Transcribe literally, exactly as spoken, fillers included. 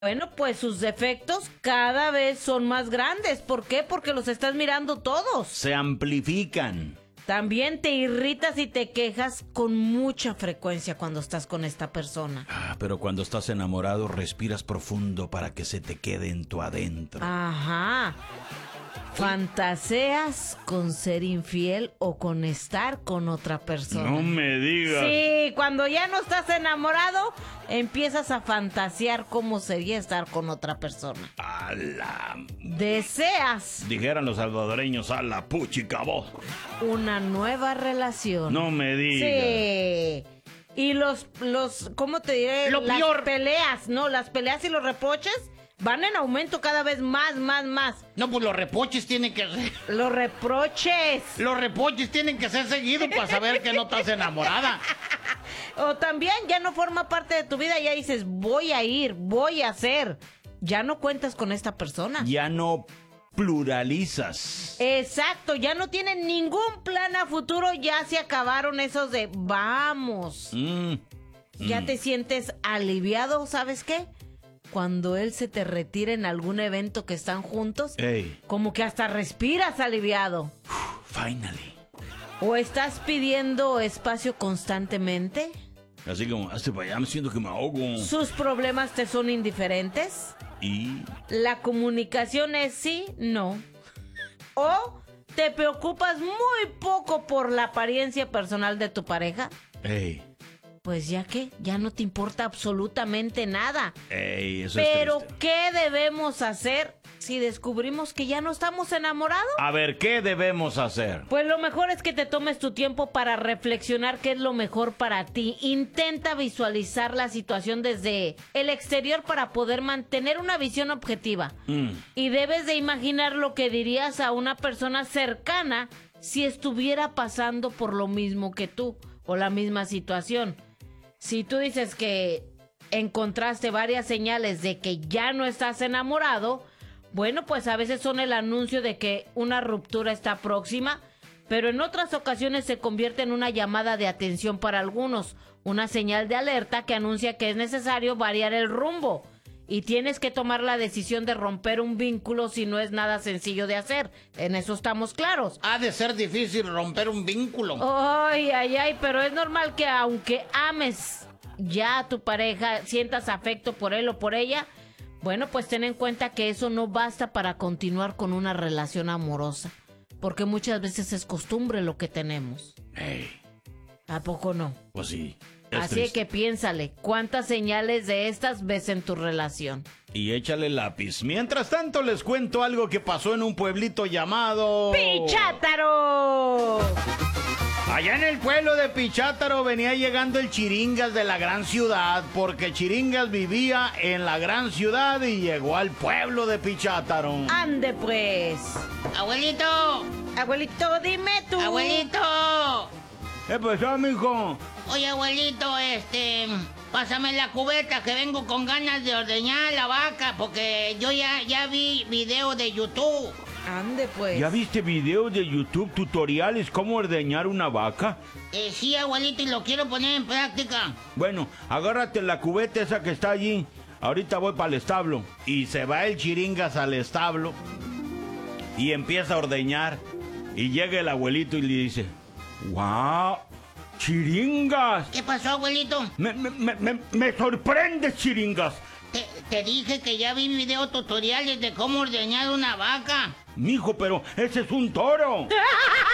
Bueno, pues sus defectos cada vez son más grandes. ¿Por qué? Porque los estás mirando todos. Se amplifican. También te irritas y te quejas con mucha frecuencia cuando estás con esta persona. Ah, pero cuando estás enamorado respiras profundo para que se te quede en tu adentro. Ajá. ¿Fantaseas con ser infiel o con estar con otra persona? No me digas. Sí, cuando ya no estás enamorado, empiezas a fantasear cómo sería estar con otra persona. A la... ¿Deseas? Dijeran los salvadoreños, a la puchica voz. Una nueva relación. No me digas. Sí. Y los, los, ¿cómo te diré? Lo las peor. peleas, no, las peleas y los reproches van en aumento cada vez más, más, más. No, pues los reproches tienen que ser... Los reproches. Los reproches tienen que ser seguidos para saber que no estás enamorada. O también ya no forma parte de tu vida, ya dices, voy a ir, voy a hacer. Ya no cuentas con esta persona. Ya no pluralizas. Exacto, ya no tienen ningún plan a futuro, ya se acabaron esos de vamos. Mm, Ya mm. te sientes aliviado, ¿sabes qué? Cuando él se te retira en algún evento que están juntos, Ey, como que hasta respiras aliviado. finally. ¿O estás pidiendo espacio constantemente? Así como, hazte para allá, me siento que me ahogo. ¿Sus problemas te son indiferentes? Y... ¿La comunicación es sí, no? ¿O te preocupas muy poco por la apariencia personal de tu pareja? Ey, Pues ya que, ya no te importa absolutamente nada. ey, eso Pero, es triste. ¿qué debemos hacer si descubrimos que ya no estamos enamorados? A ver, ¿qué debemos hacer? Pues lo mejor es que te tomes tu tiempo para reflexionar qué es lo mejor para ti. Intenta visualizar la situación desde el exterior para poder mantener una visión objetiva. Mm. Y debes de imaginar lo que dirías a una persona cercana si estuviera pasando por lo mismo que tú o la misma situación. Si tú dices que encontraste varias señales de que ya no estás enamorado, bueno, pues a veces son el anuncio de que una ruptura está próxima, pero en otras ocasiones se convierte en una llamada de atención para algunos, una señal de alerta que anuncia que es necesario variar el rumbo. Y tienes que tomar la decisión de romper un vínculo si no es nada sencillo de hacer. En eso estamos claros. Ha de ser difícil romper un vínculo. Ay, ay, ay, pero es normal que aunque ames ya a tu pareja, sientas afecto por él o por ella, bueno, pues ten en cuenta que eso no basta para continuar con una relación amorosa. Porque muchas veces es costumbre lo que tenemos. Ey, ¿A poco no? pues sí. Es Así triste. que piénsale, ¿cuántas señales de estas ves en tu relación? Y échale lápiz. Mientras tanto, les cuento algo que pasó en un pueblito llamado... ¡Pichátaro! Allá en el pueblo de Pichátaro venía llegando el Chiringas de la gran ciudad, porque Chiringas vivía en la gran ciudad y llegó al pueblo de Pichátaro. ¡Ande pues! Abuelito, Abuelito, dime tú. abuelito. ¿Qué pasó, mijo? Oye, abuelito, este... Pásame la cubeta que vengo con ganas de ordeñar la vaca, porque yo ya, ya vi video de YouTube. Ande pues. ¿Ya viste videos de YouTube tutoriales cómo ordeñar una vaca? Eh, sí, abuelito, y lo quiero poner en práctica. Bueno, agárrate la cubeta esa que está allí. Ahorita voy para el establo. Y se va el Chiringas al establo y empieza a ordeñar. Y llega el abuelito y le dice, ¡guau! ¡Chiringas! ¿Qué pasó, abuelito? Me, me, me, me, me sorprendes, Chiringas. Te, te dije que ya vi video tutoriales de cómo ordeñar una vaca. Mijo, pero ese es un toro.